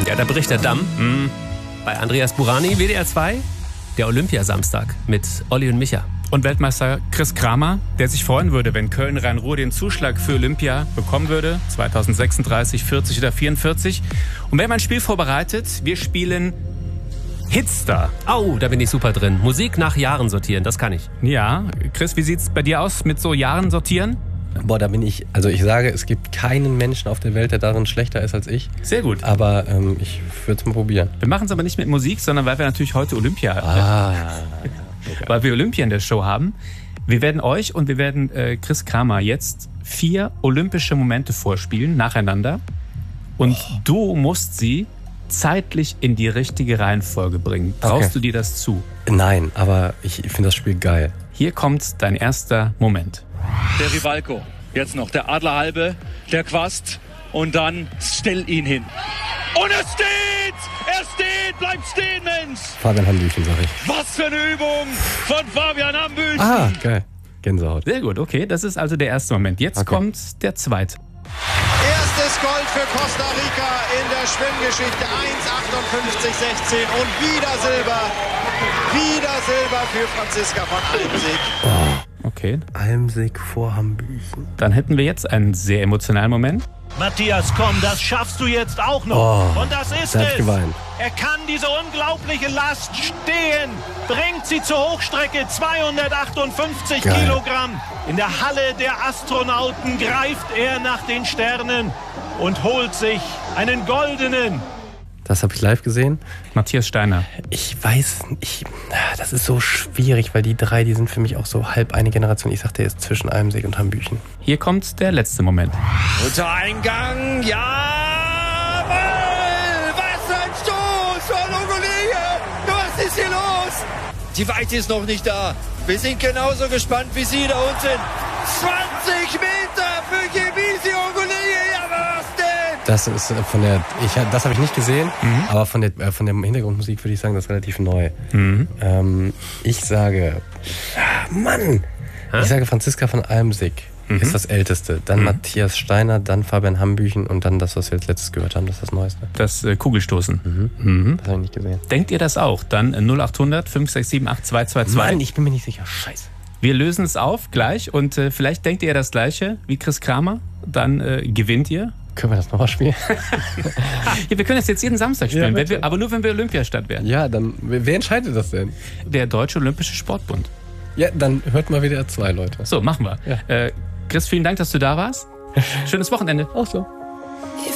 Ja, da bricht der Damm. Bei Andreas Burani, WDR 2, der Olympiasamstag mit Olli und Micha. Und Weltmeister Chris Kramer, der sich freuen würde, wenn Köln-Rhein-Ruhr den Zuschlag für Olympia bekommen würde. 2036, 40 oder 44. Und wir haben ein Spiel vorbereitet. Wir spielen Hitstar. Oh, da bin ich super drin. Musik nach Jahren sortieren, das kann ich. Ja, Chris, wie sieht's bei dir aus mit so Jahren sortieren? Boah, da bin ich, also ich sage, es gibt keinen Menschen auf der Welt, der darin schlechter ist als ich. Sehr gut. Aber ich würde es mal probieren. Wir machen es aber nicht mit Musik, sondern weil wir natürlich heute weil wir Olympia in der Show haben. Wir werden euch und wir werden Chris Kramer jetzt 4 olympische Momente vorspielen, nacheinander. Und du musst sie zeitlich in die richtige Reihenfolge bringen. Traust du dir das zu? Nein, aber ich finde das Spiel geil. Hier kommt dein erster Moment. Der Rivalko, jetzt noch der Adlerhalbe, der Quast und dann stell ihn hin. Und er steht! Er steht! Bleibt stehen, Mensch! Fabian Hambüchen, sag ich. Was für eine Übung von Fabian Hambüchen! Ah, geil. Gänsehaut. Sehr gut, okay. Das ist also der erste Moment. Jetzt kommt der zweite. Erstes Gold für Costa Rica in der Schwimmgeschichte. 1,58,16 und wieder Silber. Wieder Silber für Franziska von Almsick. Okay. Almsick vor Hambüchen. Dann hätten wir jetzt einen sehr emotionalen Moment. Matthias, komm, das schaffst du jetzt auch noch. Und das ist da hab ich geweint. Er kann diese unglaubliche Last stehen. Bringt sie zur Hochstrecke, 258 Kilogramm. In der Halle der Astronauten greift er nach den Sternen und holt sich einen goldenen. Das habe ich live gesehen. Matthias Steiner. Ich weiß, das ist so schwierig, weil die 3, die sind für mich auch so halb eine Generation. Ich sagte, er ist zwischen Almsick und Hambüchen. Hier kommt der letzte Moment. Unter Eingang, ja! Was ein Stoß von Ongolije! Was ist hier los? Die Weite ist noch nicht da. Wir sind genauso gespannt wie Sie da unten. 20 Meter für Gebisi Ongolije! Ja, was denn? Das ist das habe ich nicht gesehen, aber von der Hintergrundmusik würde ich sagen, das ist relativ neu. Ich sage, ich sage Franziska von Almsick ist das Älteste. Dann Matthias Steiner, dann Fabian Hambüchen und dann das, was wir als letztes gehört haben, das ist das Neueste. Das Kugelstoßen. Das habe ich nicht gesehen. Denkt ihr das auch? Dann 0800 567 8222. Nein, ich bin mir nicht sicher. Scheiße. Wir lösen es auf gleich und vielleicht denkt ihr das Gleiche wie Chris Kramer. Dann gewinnt ihr. Können wir das nochmal spielen? Ja, wir können das jetzt jeden Samstag spielen, Ja, aber nur wenn wir Olympiastadt werden. Ja, dann, wer entscheidet das denn? Der Deutsche Olympische Sportbund. Ja, dann hört mal WDR 2, Leute. So, machen wir. Ja. Chris, vielen Dank, dass du da warst. Schönes Wochenende. Auch so.